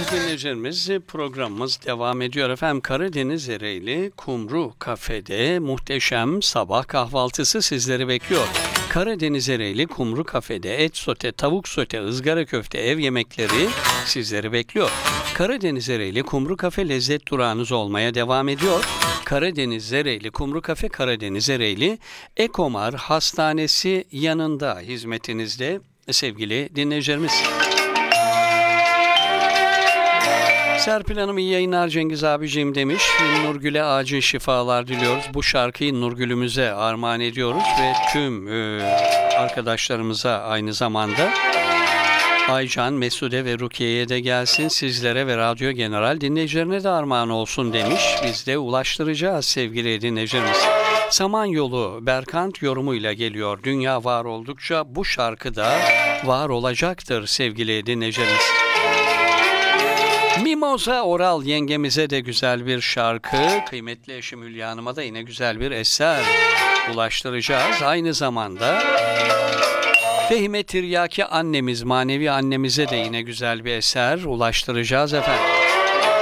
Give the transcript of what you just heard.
dinleyicilerimiz, programımız devam ediyor efendim. Karadeniz Ereğli Kumru Kafe'de muhteşem sabah kahvaltısı sizleri bekliyor. Karadeniz Ereğli Kumru Kafe'de et sote, tavuk sote, ızgara köfte, ev yemekleri sizleri bekliyor. Karadeniz Ereğli Kumru Kafe lezzet durağınız olmaya devam ediyor. Karadeniz Ereğli Kumru Kafe, Karadeniz Ereğli Ekomar Hastanesi yanında hizmetinizde sevgili dinleyicilerimiz. Serpil Hanım iyi yayınlar Cengiz abiciğim demiş. Nurgül'e acil şifalar diliyoruz. Bu şarkıyı Nurgül'ümüze armağan ediyoruz ve tüm arkadaşlarımıza aynı zamanda Aycan, Mesude ve Rukiye'ye de gelsin. Sizlere ve Radyo General dinleyicilerine de armağan olsun demiş. Biz de ulaştıracağız sevgili dinleyicilerimiz. Samanyolu Berkant yorumuyla geliyor. Dünya var oldukça bu şarkı da var olacaktır sevgili dinleyicilerimiz. Mimoza Oral yengemize de güzel bir şarkı, kıymetli eşim Hülya Hanım'a da yine güzel bir eser ulaştıracağız. Aynı zamanda Fehime Tiryaki annemiz, manevi annemize de yine güzel bir eser ulaştıracağız efendim.